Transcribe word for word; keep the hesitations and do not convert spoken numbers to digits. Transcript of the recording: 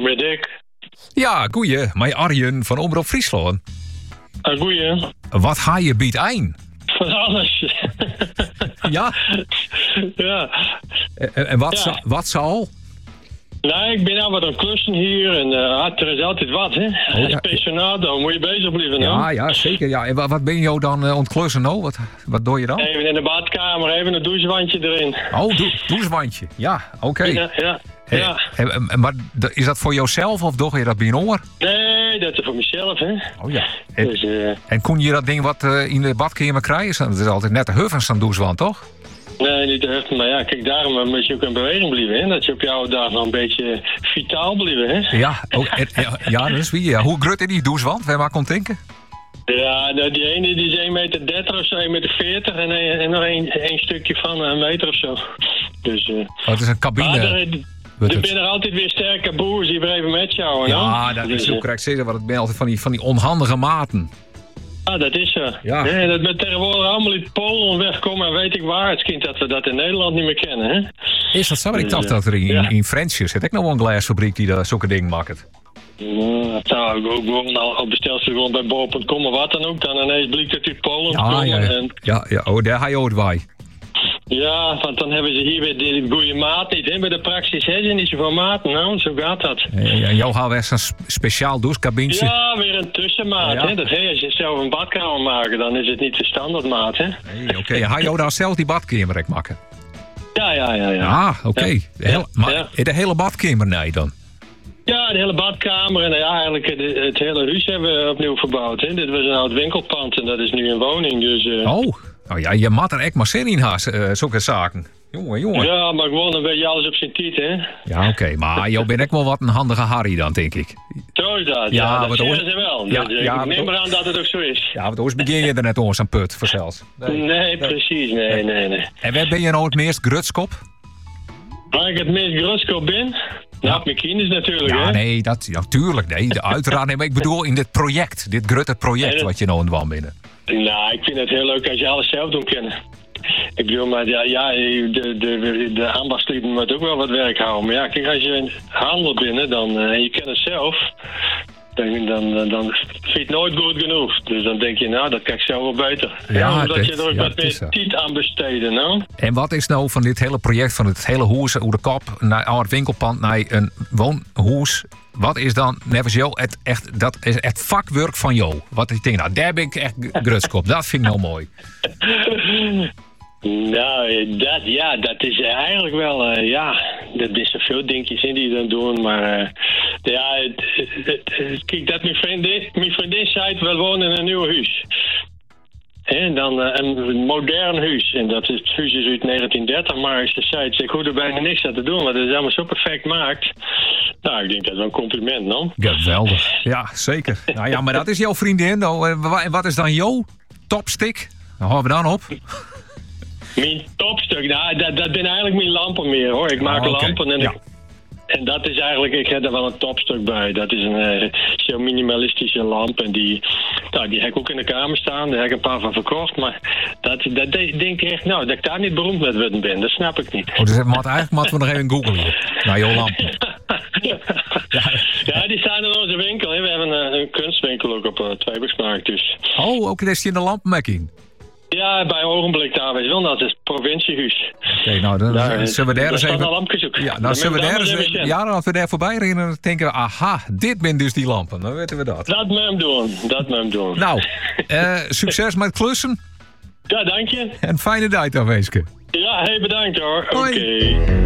met Dick. Ja, goeie. Mij Arjen van Omroep Friesland. Ah, goeie. Wat ga je biedt ein? Van alles. Ja? Ja. En, en wat, Ja. za- wat zal? Nou, ik ben nou wat aan het klussen hier en uh, er is altijd wat, hè. Oh, ja. Pensionado, moet je bezig blijven, hè. Ja, ja, zeker. Ja. En wa- wat ben je jou dan uh, ontklussen nou? Wat, wat doe je dan? Even in de badkamer, even een douchewandje erin. Oh, doe, douchewandje. Ja, oké. Ja, ja. En- ja. en- en- Maar d- is dat voor jouzelf of doe je dat bij een oor? Nee, dat is voor mezelf, hè. Oh ja. En, Dus, uh, en kon je dat ding wat uh, in de badkamer krijgen? Dat is altijd net de huffens aan douchewand, toch? nee, niet echt, maar ja, kijk, daarom moet je ook in beweging blijven, hè. Dat je op jouw dag nog een beetje vitaal blijven, hè. Ja, ook, en- ja, ja, dat is wie. Ja. Hoe grut is die douchewand? Waar maar kon denken? Ja, nou, die ene die is één meter dertig of zo, één meter veertig en, een- en nog één, één stukje van een meter of zo. Dus, uh, Oh, het is een cabine. maar er, wordt er het. zijn er altijd weer sterke boers die weer even met jou, Ja, dat is ook correct zeker. Want het ben altijd van die, van die onhandige maten. Ah, dat is zo. Ja. Nee, dat we tegenwoordig allemaal in Polen wegkomen en weet ik waar. Het kind dat we dat in Nederland niet meer kennen, hè? Is dat zo? Ik Dus, dacht uh, dat er in, ja. in Frensjes zit ook nog wel een glasfabriek die daar zulke dingen maakt. Nou, nou, ik ook gewoon al, al besteld ze gewoon bij bol punt com of wat dan ook. Dan ineens blijkt dat uit Polen Ja, komen. ja, ja. En, ja, ja. Oh, daar ga je ooit bij. ja, want dan hebben ze hier weer die goede maat niet. Hè? Bij de praxis hebben ze niet zoveel maat. Nou, zo gaat dat. En jou gaan we eens een sp- speciaal douchekabintje. Ja, weer een tussenmaat. Ja. Hè? Dat, hè, als je zelf een badkamer maakt, dan is het niet de standaardmaat. Hè? Nee, oké. Ga jou dan zelf die badkamer ook maken? Ja, ja, ja. ja. Ah, oké. Ja. De hele- Maar Ja. de hele badkamer nee dan? Ja, de hele badkamer en ja, eigenlijk het, het hele huis hebben we opnieuw verbouwd. Hè. Dit was een oud winkelpand en dat is nu een woning. Dus, uh, Oh, nou ja, je mat er echt maar zin in haast, uh, zulke zaken. Jongen, jongen. Ja, ja, maar gewoon een beetje alles op zijn tijd, hè. oké. Maar jou bent echt wel wat een handige Harry dan, denk ik. Zo is dat. Ja, Ja, wat dat zeggen hoor- ze wel. Ja, Dus, uh, ja, ik wat neem hoor- eraan dat het ook zo is. Ja, want anders begin je er net ons aan put, voor zelfs. Nee, precies. Nee, nee, nee. En waar ben je nou het meest grutskop? Waar ik het meest grutskop ben? Nou, mijn kinders natuurlijk, Ja, hè. nee, dat, natuurlijk. Nee, de- uiteraard. Nee, maar ik bedoel in dit project. Dit grutte project Nee, dat- wat je nou aan het wandelen binnen. Nou, ik vind het heel leuk als je alles zelf doet kennen. Ik bedoel, maar ja, ja de, de, de ambachtslieden moeten ook wel wat werk houden. Maar ja, kijk, als je een handel binnen dan, uh, en je kent het zelf, dan, dan, dan, dan vind je het nooit goed genoeg. Dus dan denk je, nou, dat kan ik zelf wel beter. Ja, omdat dat- je er ook ja, wat dat is meer zo. tijd aan besteden, nou. En wat is nou van dit hele project, van het hele hoes, hoe de kop, naar het winkelpand, naar een woonhoes. Wat is dan, nevens jou, het, echt, dat is het vakwerk van jou? Wat ik denk, nou, daar ben ik echt grutskop. Dat vind ik nou mooi. Nou, dat, ja, dat is eigenlijk wel, uh, ja, er is zoveel dingetjes in die je dan doen, maar uh, ja, het, het, het, kijk, dat mijn vriendin, mijn vriendin zei het, we wonen in een nieuw huis. En dan uh, een modern huis, en dat is, het huis is uit negentien dertig, maar ze zei het, ik hoef er bijna niks aan te doen, want het is allemaal zo perfect gemaakt. Nou, ik denk dat is wel een compliment, no? Geweldig. Ja, zeker. Nou ja, maar dat is jouw vriendin. Nou, en wa- en wat is dan jouw topstick? Nou, houden we dan op. Mijn topstuk, nou, dat, dat zijn eigenlijk mijn lampen meer, hoor. Ik maak Ah, oké. lampen en Ja. ik... En dat is eigenlijk, ik heb er wel een topstuk bij. Dat is een uh, zo minimalistische lamp. En die, nou, die heb ik ook in de kamer staan. Daar heb ik een paar van verkocht. Maar dat, dat denk ik echt, nou, dat ik daar niet beroemd met worden ben. Dat snap ik niet. Oh, dus mat, eigenlijk moeten we nog even googlen. Naar jouw lampen. Ja, die staan in onze winkel. Hè. We hebben een, een kunstwinkel ook op uh, Tweeburgsmarkt. Dus Oh, ook is die in de lampenmekking. ja, bij een ogenblik daar wees wel. Dat is het provinciehuis. Oké, nou, dan Daar, zullen we daar eens daar staan even... de lampjes ook. Ja, Dan nou zullen we moet je daar dat eens... maar even Ja, als we daar voorbij rennen, dan denken we... Aha, dit zijn dus die lampen. Dan weten we dat. Dat moet hem doen. Dat moet hem doen. Nou, eh, succes met klussen. Ja, dank je. En fijne dag dan, Weeske. Ja, hey, bedankt hoor. Oké. Hoi.